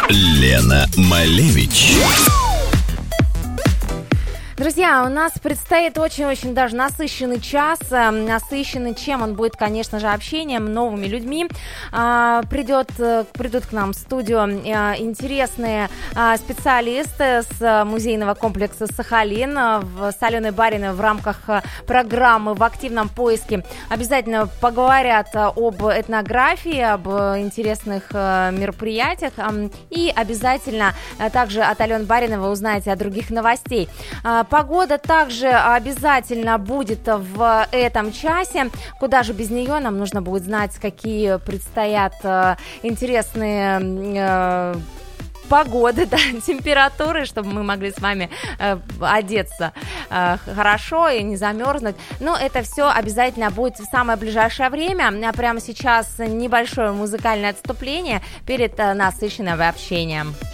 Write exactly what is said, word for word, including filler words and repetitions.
Лена Малевич. Друзья, у нас предстоит очень-очень даже насыщенный час, насыщенный чем он будет, конечно же, общением, новыми людьми. Придет, придут к нам в студию интересные специалисты с музейного комплекса «Сахалин» с Аленой Бариновой в рамках программы «В активном поиске». Обязательно поговорят об этнографии, об интересных мероприятиях и обязательно также от Алены Бариновой узнаете о других новостей. Погода также обязательно будет в этом часе. Куда же без нее? Нам нужно будет знать, какие предстоят э, интересные э, погоды, да, температуры, чтобы мы могли с вами э, одеться э, хорошо и не замерзнуть. Но это все обязательно будет в самое ближайшее время. А прямо сейчас небольшое музыкальное отступление перед э, насыщенным общением.